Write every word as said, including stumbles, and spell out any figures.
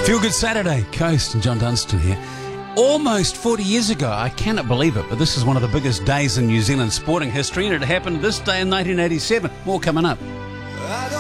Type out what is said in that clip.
Feel Good Saturday, Coast and John Dunstan here. Almost forty years ago, I cannot believe it, but this is one of the biggest days in New Zealand sporting history, and it happened this day in nineteen eighty-seven. More coming up.